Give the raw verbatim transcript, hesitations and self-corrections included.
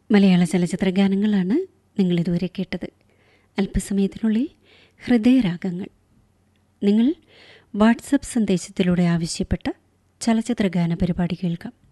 മലയാള ചലച്ചിത്ര ഗാനങ്ങളാണ് നിങ്ങളിതുവരെ കേട്ടത്. അല്പസമയത്തിനുള്ളിൽ ഹൃദയരാഗങ്ങൾ. നിങ്ങൾ വാട്സപ്പ് സന്ദേശത്തിലൂടെ ആവശ്യപ്പെട്ട ചലച്ചിത്ര ഗാന പരിപാടി കേൾക്കാം.